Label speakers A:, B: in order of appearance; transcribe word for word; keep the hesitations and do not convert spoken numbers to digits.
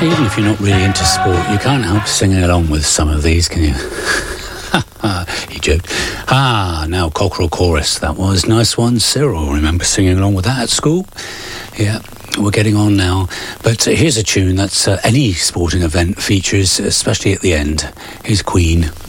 A: Even if you're not really into sport, you can't help singing along with some of these, can you? He joked. Ah, now Cockerel Chorus. That was nice one. Cyril, remember singing along with that at school? Yeah, we're getting on now. But uh, here's a tune that's uh, any sporting event features, especially at the end. Here's Queen.